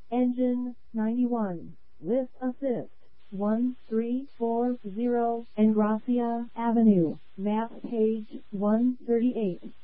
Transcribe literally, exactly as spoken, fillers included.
Engine ninety-one. Lift assist. one three four zero Engracia Avenue. Map page one thirty-eight.